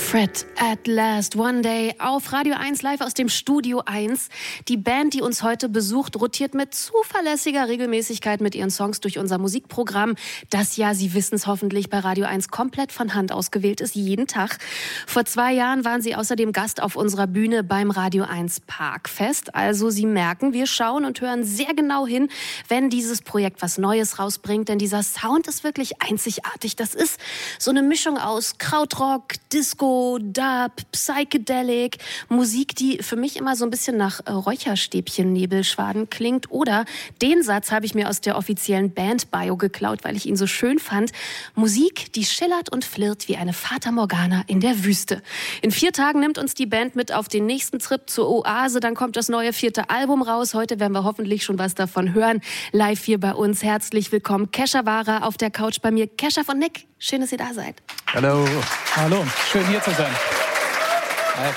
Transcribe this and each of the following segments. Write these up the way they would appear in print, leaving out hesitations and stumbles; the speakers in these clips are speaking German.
Fred at Last One Day auf Radio 1 live aus dem Studio 1. Die Band, die uns heute besucht, rotiert mit zuverlässiger Regelmäßigkeit mit ihren Songs durch unser Musikprogramm, das ja, Sie wissen es hoffentlich, bei Radio 1 komplett von Hand ausgewählt ist, jeden Tag. Vor 2 Jahren waren Sie außerdem Gast auf unserer Bühne beim Radio 1 Parkfest. Also Sie merken, wir schauen und hören sehr genau hin, wenn dieses Projekt was Neues rausbringt, denn dieser Sound ist wirklich einzigartig. Das ist so eine Mischung aus Krautrock, Disco, Dub, Psychedelic, Musik, die für mich immer so ein bisschen nach Räucherstäbchen-Nebelschwaden klingt. Oder den Satz habe ich mir aus der offiziellen Band-Bio geklaut, weil ich ihn so schön fand. Musik, die schillert und flirrt wie eine Fata Morgana in der Wüste. In 4 Tagen nimmt uns die Band mit auf den nächsten Trip zur Oase. Dann kommt das neue 4. Album raus. Heute werden wir hoffentlich schon was davon hören. Live hier bei uns. Herzlich willkommen. Kesha Wara auf der Couch bei mir. Kesha von Nick. Schön, dass ihr da seid. Hallo. Hallo, schön hier zu sein. Hi.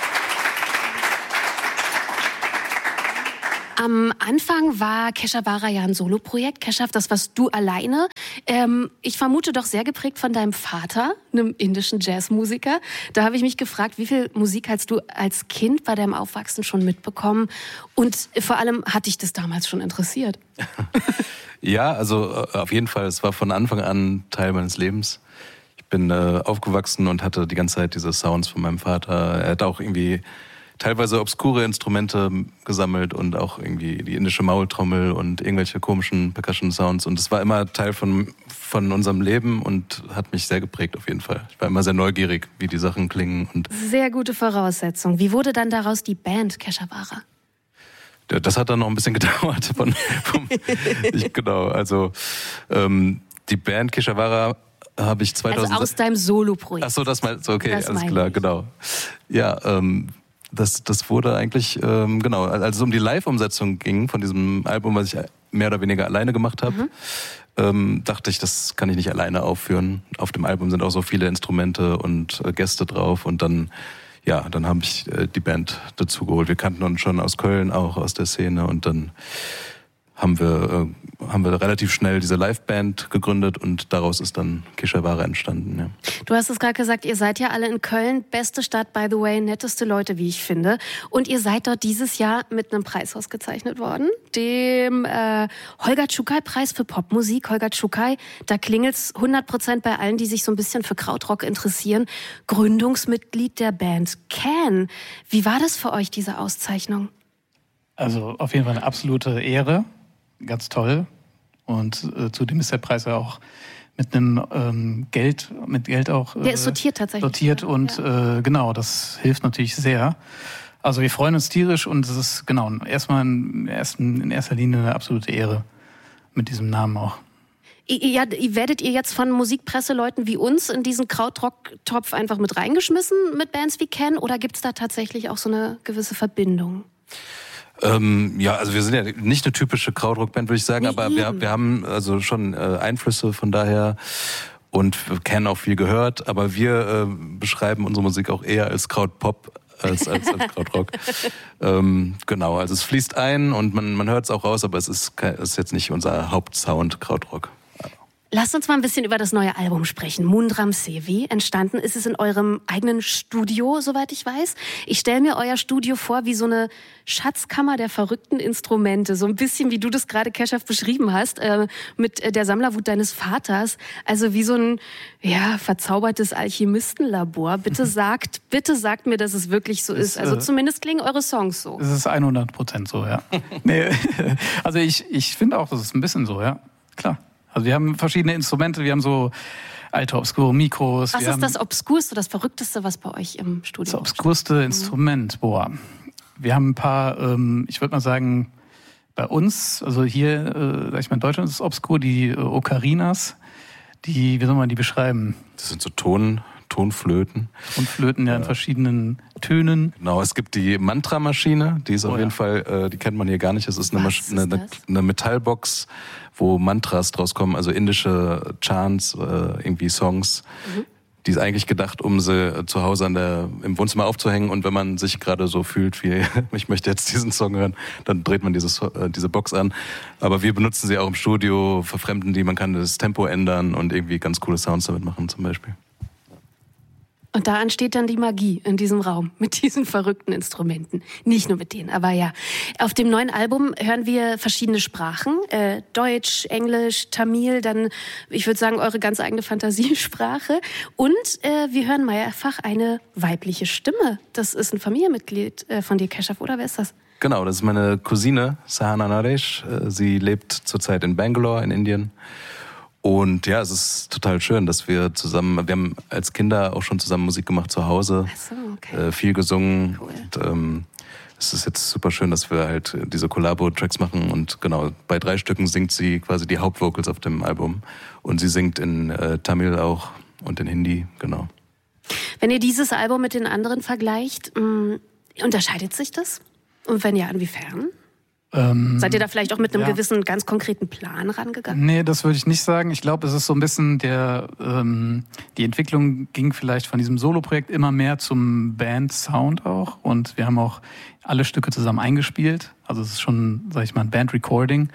Am Anfang war Kesha Wara ja ein Soloprojekt. Kesha, das warst du alleine. Ich vermute doch sehr geprägt von deinem Vater, einem indischen Jazzmusiker. Da habe ich mich gefragt, wie viel Musik hast du als Kind bei deinem Aufwachsen schon mitbekommen? Und vor allem, hat dich das damals schon interessiert? Ja, also auf jeden Fall. Es war von Anfang an Teil meines Lebens. Ich bin aufgewachsen und hatte die ganze Zeit diese Sounds von meinem Vater. Er hat auch irgendwie teilweise obskure Instrumente gesammelt und auch irgendwie die indische Maultrommel und irgendwelche komischen Percussion-Sounds. Und es war immer Teil von unserem Leben und hat mich sehr geprägt auf jeden Fall. Ich war immer sehr neugierig, wie die Sachen klingen. Und sehr gute Voraussetzung. Wie wurde dann daraus die Band Kesha Wara? Das hat dann noch ein bisschen gedauert. Genau, also die Band Kesha Wara habe ich 2000... Also aus deinem Solo-Projekt. Ach so, das meinst du, okay, das alles klar, ich. Genau. Ja, das wurde eigentlich, genau, als es um die Live-Umsetzung ging von diesem Album, was ich mehr oder weniger alleine gemacht habe, dachte ich, das kann ich nicht alleine aufführen. Auf dem Album sind auch so viele Instrumente und Gäste drauf und dann habe ich die Band dazu geholt. Wir kannten uns schon aus Köln, auch aus der Szene und dann haben wir relativ schnell diese Liveband gegründet und daraus ist dann Kesha Wara entstanden. Ja. Du hast es gerade gesagt, ihr seid ja alle in Köln, beste Stadt, by the way, netteste Leute, wie ich finde. Und ihr seid dort dieses Jahr mit einem Preis ausgezeichnet worden, dem Holger Czukay-Preis für Popmusik. Holger Czukay, da klingelt's 100% bei allen, die sich so ein bisschen für Krautrock interessieren. Gründungsmitglied der Band Can. Wie war das für euch, diese Auszeichnung? Also auf jeden Fall eine absolute Ehre. Ganz toll. Und zudem ist der Preis ja auch mit einem Geld auch der ist sortiert tatsächlich. Sortiert und genau, das hilft natürlich sehr. Also wir freuen uns tierisch und es ist genau erstmal in erster Linie eine absolute Ehre mit diesem Namen auch. Ja, werdet ihr jetzt von Musikpresseleuten wie uns in diesen Krautrock-Topf einfach mit reingeschmissen mit Bands wie Can oder gibt es da tatsächlich auch so eine gewisse Verbindung? Ja, also wir sind ja nicht eine typische Krautrock-Band, würde ich sagen, aber wir haben also schon Einflüsse von daher und kennen auch viel gehört, aber wir beschreiben unsere Musik auch eher als Krautpop als Krautrock. Genau, also es fließt ein und man hört es auch raus, aber es ist jetzt nicht unser Hauptsound Krautrock. Lasst uns mal ein bisschen über das neue Album sprechen. Mundram Sevi. Entstanden ist es in eurem eigenen Studio, soweit ich weiß. Ich stelle mir euer Studio vor wie so eine Schatzkammer der verrückten Instrumente. So ein bisschen, wie du das gerade, Kesha, beschrieben hast, mit der Sammlerwut deines Vaters. Also wie so ein, verzaubertes Alchemistenlabor. Bitte sagt mir, dass es wirklich so ist. Also zumindest klingen eure Songs so. Es ist 100% so, ja. Nee, also ich finde auch, das ist ein bisschen so, ja. Klar. Also wir haben verschiedene Instrumente, wir haben so alte, obskure Mikros. Was ist das Obskurste, das Verrückteste, was bei euch im Studio ist? Das obskurste Instrument, wir haben ein paar, ich würde mal sagen, bei uns, also hier, sag ich mal, in Deutschland ist es obskur, die Ocarinas, wie soll man die beschreiben? Das sind so Tonflöten. Tonflöten, ja, in verschiedenen Tönen. Genau, es gibt die Mantra-Maschine, die ist auf jeden Fall, die kennt man hier gar nicht. Es ist eine Metallbox, wo Mantras draus kommen, also indische Chants, irgendwie Songs. Die ist eigentlich gedacht, um sie zu Hause im Wohnzimmer aufzuhängen. Und wenn man sich gerade so fühlt, wie ich möchte jetzt diesen Song hören, dann dreht man diese Box an. Aber wir benutzen sie auch im Studio, verfremden die, man kann das Tempo ändern und irgendwie ganz coole Sounds damit machen zum Beispiel. Und da entsteht dann die Magie in diesem Raum mit diesen verrückten Instrumenten. Nicht nur mit denen, aber ja. Auf dem neuen Album hören wir verschiedene Sprachen. Deutsch, Englisch, Tamil, dann, ich würde sagen, eure ganz eigene Fantasiesprache. Und wir hören mehrfach eine weibliche Stimme. Das ist ein Familienmitglied von dir, Keshav, oder wer ist das? Genau, das ist meine Cousine, Sahana Naresh. Sie lebt zurzeit in Bangalore in Indien. Und ja, es ist total schön, dass wir haben als Kinder auch schon zusammen Musik gemacht zu Hause, Ach so, okay. Viel gesungen. Cool. Und es ist jetzt super schön, dass wir halt diese Collabo-Tracks machen. Und genau, bei 3 Stücken singt sie quasi die Hauptvocals auf dem Album. Und sie singt in Tamil auch und in Hindi, genau. Wenn ihr dieses Album mit den anderen vergleicht, unterscheidet sich das? Und wenn ja, inwiefern? Seid ihr da vielleicht auch mit einem gewissen, ganz konkreten Plan rangegangen? Nee, das würde ich nicht sagen. Ich glaube, es ist so ein bisschen die Entwicklung ging vielleicht von diesem Solo-Projekt immer mehr zum Band-Sound auch. Und wir haben auch alle Stücke zusammen eingespielt. Also es ist schon, sag ich mal, ein Band-Recording.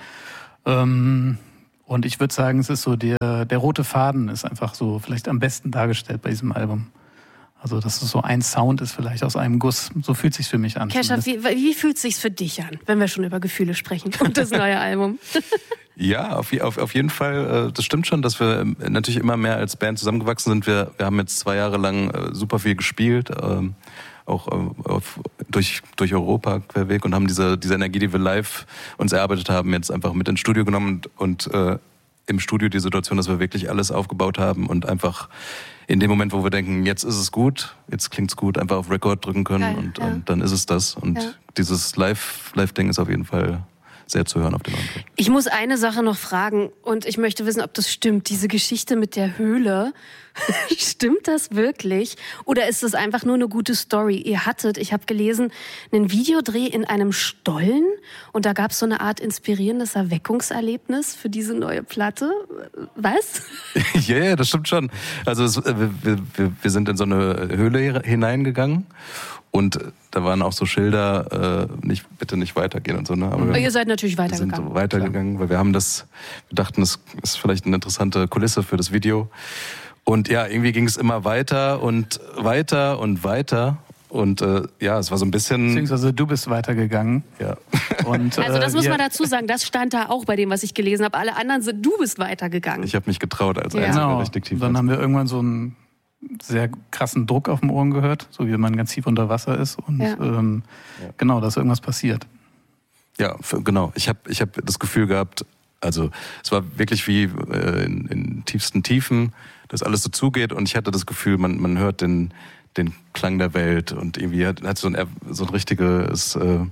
Und ich würde sagen, es ist so der rote Faden ist einfach so vielleicht am besten dargestellt bei diesem Album. Also, dass es so ein Sound ist, vielleicht aus einem Guss. So fühlt es sich für mich an. Keshav, wie fühlt es sich für dich an, wenn wir schon über Gefühle sprechen und das neue Album? Ja, auf jeden Fall. Das stimmt schon, dass wir natürlich immer mehr als Band zusammengewachsen sind. Wir haben jetzt 2 Jahre lang super viel gespielt, auch durch Europa querweg und haben diese Energie, die wir live uns erarbeitet haben, jetzt einfach mit ins Studio genommen und im Studio die Situation, dass wir wirklich alles aufgebaut haben und einfach in dem Moment, wo wir denken, jetzt ist es gut, jetzt klingt's gut, einfach auf Record drücken können. Geil, und dann ist es das. Und dieses Live-Ding ist auf jeden Fall sehr zu hören auf dem Album. Ich muss eine Sache noch fragen und ich möchte wissen, ob das stimmt. Diese Geschichte mit der Höhle, stimmt das wirklich? Oder ist das einfach nur eine gute Story? Ihr hattet, ich habe gelesen, einen Videodreh in einem Stollen und da gab es so eine Art inspirierendes Erweckungserlebnis für diese neue Platte. Was? Ja, das stimmt schon. Also wir sind in so eine Höhle hineingegangen. Und da waren auch so Schilder, bitte nicht weitergehen und so. Ne? Aber ihr seid natürlich weitergegangen. Wir sind weitergegangen, weil wir dachten, das ist vielleicht eine interessante Kulisse für das Video. Und ja, irgendwie ging es immer weiter und weiter und weiter. Und es war so ein bisschen... Beziehungsweise du bist weitergegangen. Ja. Und, also das muss man dazu sagen, das stand da auch bei dem, was ich gelesen habe. Alle anderen sind, du bist weitergegangen. Ich habe mich getraut als einziger richtig tief. Dann haben wir irgendwann so einen sehr krassen Druck auf dem Ohren gehört, so wie wenn man ganz tief unter Wasser ist und genau, dass irgendwas passiert. Ja, genau. Ich hab das Gefühl gehabt, also es war wirklich wie in tiefsten Tiefen, dass alles so zugeht und ich hatte das Gefühl, man hört den Klang der Welt und irgendwie hat so ein richtiges,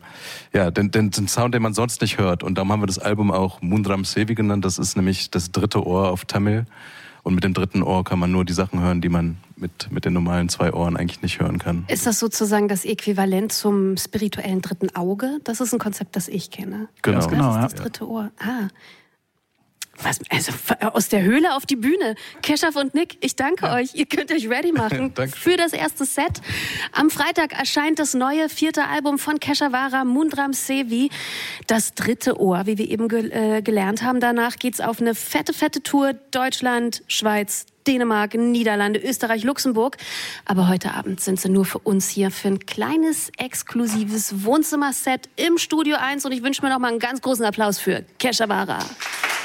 den Sound, den man sonst nicht hört. Und darum haben wir das Album auch Mundram Sevi genannt. Das ist nämlich das 3. Ohr auf Tamil. Und mit dem 3. Ohr kann man nur die Sachen hören, die man mit den normalen 2 Ohren eigentlich nicht hören kann. Ist das sozusagen das Äquivalent zum spirituellen 3. Auge? Das ist ein Konzept, das ich kenne. Genau. Das ist das 3. Ohr. Ah. Was, also aus der Höhle auf die Bühne. Keshav und Nick, ich danke euch. Ihr könnt euch ready machen für das erste Set. Am Freitag erscheint das neue 4. Album von Keshavara, Mundram Sevi, das 3. Ohr, wie wir eben gelernt haben. Danach geht's auf eine fette Tour. Deutschland, Schweiz, Dänemark, Niederlande, Österreich, Luxemburg. Aber heute Abend sind sie nur für uns hier für ein kleines, exklusives Wohnzimmerset im Studio 1. Und ich wünsche mir noch mal einen ganz großen Applaus für Keshavara.